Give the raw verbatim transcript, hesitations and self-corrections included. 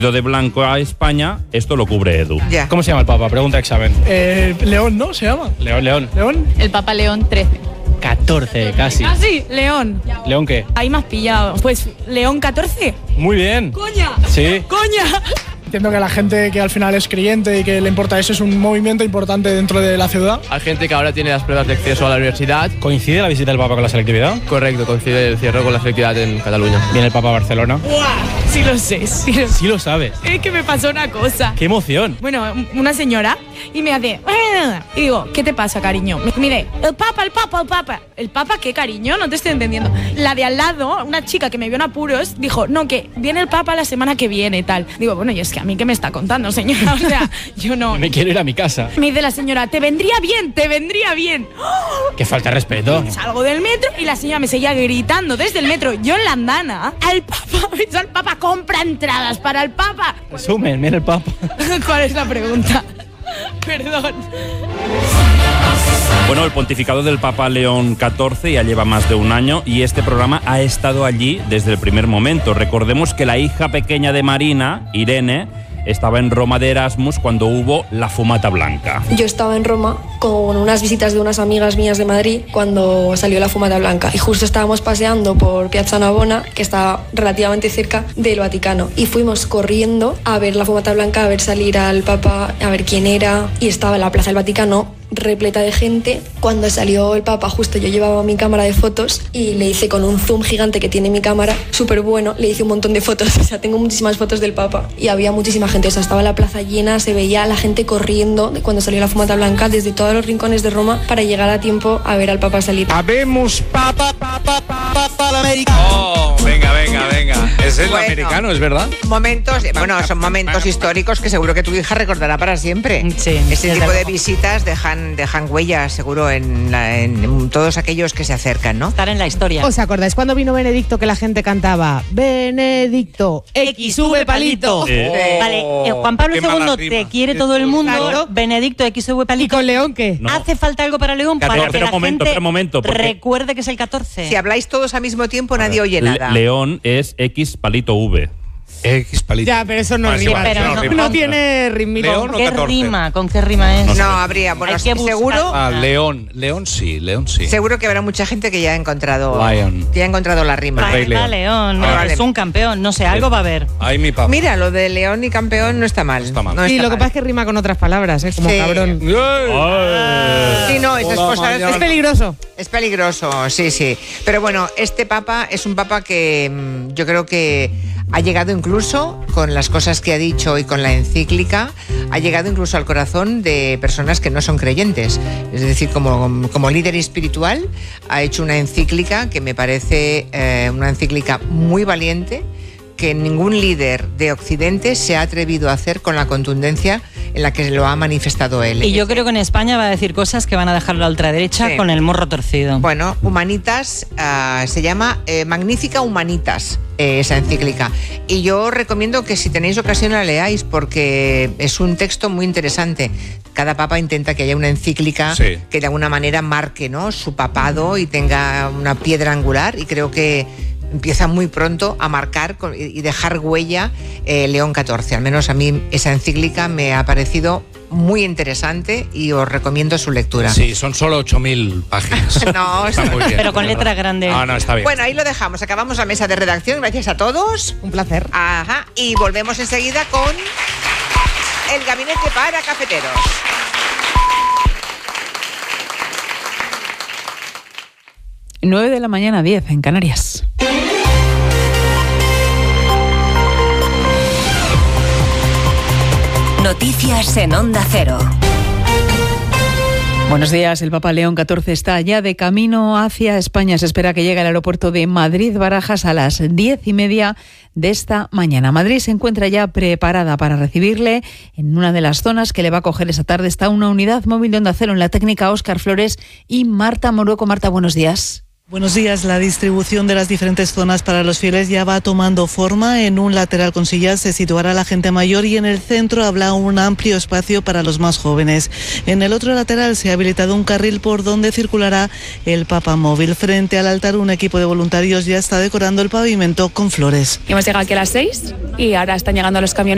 de blanco a España, esto lo cubre Edu. Ya. ¿Cómo se llama el Papa? Pregunta examen. Eh, León, ¿no? ¿Se llama? León, León. ¿León? El Papa León trece. catorce, casi. Ah, sí, León. ¿León qué? Ahí me has pillado. Pues León catorce. Muy bien. ¡Coña! Sí. ¡Coña! Entiendo que la gente que al final es creyente y que le importa eso es un movimiento importante dentro de la ciudad. Hay gente que ahora tiene las pruebas de acceso a la universidad. ¿Coincide la visita del Papa con la selectividad? Correcto, coincide el cierre con la selectividad en Cataluña. ¿Viene el Papa a Barcelona? ¡Buah! Sí lo sé, sí lo sé. Sí lo sabes. Es que me pasó una cosa. ¡Qué emoción! Bueno, una señora y me hace... Y digo, ¿qué te pasa, cariño? Me mire, el Papa, el Papa, el Papa. ¿El Papa qué, cariño? No te estoy entendiendo. La de al lado, una chica que me vio en apuros, dijo, no, que viene el Papa la semana que viene y tal. Digo, bueno, y es que a mí qué me está contando, señora. O sea, yo no... Me quiero ir a mi casa. Me dice la señora, te vendría bien, te vendría bien. ¡Qué falta de respeto! Salgo del metro y la señora me seguía gritando desde el metro. Yo en la andana, al Papa, ¿ves al Papa? Compra entradas para el Papa. Resumen, mira el Papa. ¿Cuál es la pregunta? Perdón. Bueno, el pontificado del Papa León catorce ya lleva más de un año y este programa ha estado allí desde el primer momento. Recordemos que la hija pequeña de Marina, Irene, estaba en Roma de Erasmus cuando hubo la fumata blanca. Yo estaba en Roma con unas visitas de unas amigas mías de Madrid cuando salió la fumata blanca y justo estábamos paseando por Piazza Navona, que está relativamente cerca del Vaticano, y fuimos corriendo a ver la fumata blanca, a ver salir al Papa, a ver quién era, y estaba en la Plaza del Vaticano repleta de gente. Cuando salió el Papa, justo yo llevaba mi cámara de fotos y le hice con un zoom gigante que tiene mi cámara, súper bueno, le hice un montón de fotos, o sea, tengo muchísimas fotos del Papa y había muchísima gente, o sea, estaba la plaza llena, se veía la gente corriendo de cuando salió la fumata blanca desde todos los rincones de Roma para llegar a tiempo a ver al Papa salir. Habemos Papa, Papa, Papa, Papa, americano. Oh, venga, venga, venga. Es el Bueno. americano, ¿es verdad? Momentos, bueno, son momentos históricos que seguro que tu hija recordará para siempre. Sí, Ese desde tipo de luego. visitas dejan, dejan huellas, seguro, en, la- en todos aquellos que se acercan, ¿no? Estar en la historia. ¿Os acordáis cuando vino Benedicto que la gente cantaba Benedicto, X V palito? Eh, Vale, eh, Juan Pablo qué mala segundo rima. te quiere todo el mundo. Claro. Benedicto X V ¿Y palito. con León qué? No. ¿Hace falta algo para León? Pero- Para pero que la un momento, gente pero un momento, porque- recuerde que es el catorce. Si habláis todos al mismo tiempo, nadie oye Le- nada. León es X palito V. X palito. Ya, pero eso no Bueno, rima. igual, pero no, no- no no. tiene ritmito. León ¿Con o qué catorce? rima? ¿Con qué rima es? No, habría, bueno, Hay que buscar. seguro, Ah, León. León sí, León sí. seguro que habrá mucha gente que ya ha encontrado, Lion. ya ha encontrado la rima. Va, Rey va, León. León, Ah, vale. es un campeón, no sé, algo va a haber. Ay, mi papá. Mira, lo de León y campeón no está mal. Está mal. No Sí, está lo que mal. pasa es que rima con otras palabras, ¿eh? Como Sí. cabrón. Sí, no, esas Hola, cosas mañana. Es peligroso. es peligroso, sí, sí. Pero bueno, este papa es un papa que mm, yo creo que ha llegado incluso, con las cosas que ha dicho y con la encíclica, ha llegado incluso al corazón de personas que no son creyentes. Es decir, como, como líder espiritual, ha hecho una encíclica que me parece eh, una encíclica muy valiente, que ningún líder de Occidente se ha atrevido a hacer con la contundencia en la que lo ha manifestado él. Y yo creo que en España va a decir cosas que van a dejar a la ultraderecha Sí. con el morro torcido. Bueno, Humanitas, ah, se llama eh, Magnífica Humanitas, eh, esa encíclica. Y yo recomiendo que si tenéis ocasión la leáis porque es un texto muy interesante. Cada papa intenta que haya una encíclica Sí. que de alguna manera marque, ¿no?, su papado y tenga una piedra angular, y creo que empieza muy pronto a marcar con- y dejar huella eh, León catorce. Al menos a mí esa encíclica me ha parecido muy interesante y os recomiendo su lectura. Sí, son solo ocho mil páginas. No, Está muy bien. Pero con letra grande. Ah, no, está bien. Bueno, ahí lo dejamos. Acabamos la mesa de redacción. Gracias a todos. Un placer. Ajá. Y volvemos enseguida con el gabinete para cafeteros. nueve de la mañana, diez en Canarias. Noticias en Onda Cero. Buenos días. El Papa León catorce está ya de camino hacia España. Se espera que llegue al aeropuerto de Madrid-Barajas a las diez y media de esta mañana. Madrid se encuentra ya preparada para recibirle. En una de las zonas que le va a coger esta tarde está una unidad móvil de Onda Cero en la técnica Óscar Flores y Marta Morueco. Marta, buenos días. Buenos días. La distribución de las diferentes zonas para los fieles ya va tomando forma. En un lateral con sillas se situará la gente mayor y en el centro habrá un amplio espacio para los más jóvenes. En el otro lateral se ha habilitado un carril por donde circulará el Papa Móvil. Frente al altar, un equipo de voluntarios ya está decorando el pavimento con flores. Hemos llegado aquí a las seis y ahora están llegando los camiones